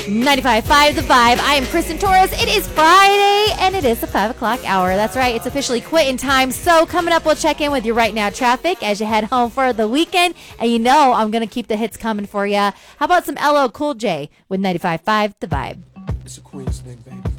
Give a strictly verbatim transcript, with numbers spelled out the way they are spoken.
ninety-five point five The Vibe. I am Kristen Torres. It is Friday, and it is the five o'clock hour. That's right. It's officially quitting time. So coming up, we'll check in with you right now, traffic, as you head home for the weekend. And you know I'm going to keep the hits coming for you. How about some L L Cool J with ninety-five point five The Vibe? It's a Queens thing, baby.